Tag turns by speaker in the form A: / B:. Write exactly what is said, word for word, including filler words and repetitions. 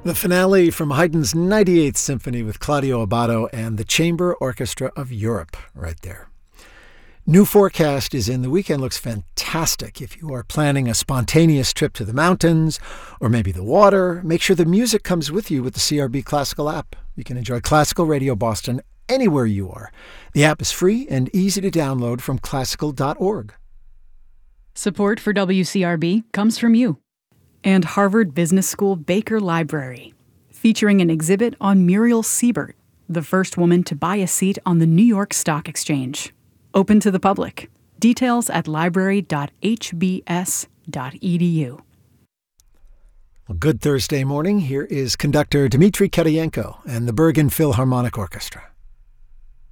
A: The finale from Haydn's ninety-eighth Symphony with Claudio Abbado and the Chamber Orchestra of Europe right there. New forecast is in. The weekend looks fantastic. If you are planning a spontaneous trip to the mountains or maybe the water, make sure the music comes with you with the C R B Classical app. You can enjoy Classical Radio Boston anywhere you are. The app is free and easy to download from classical dot org.
B: Support for W C R B comes from you and Harvard Business School Baker Library, featuring an exhibit on Muriel Siebert, the first woman to buy a seat on the New York Stock Exchange. Open to the public. Details at library dot h b s dot e d u.
A: Well, good Thursday morning. Here is conductor Dmitry Kiriyenko and the Bergen Philharmonic Orchestra.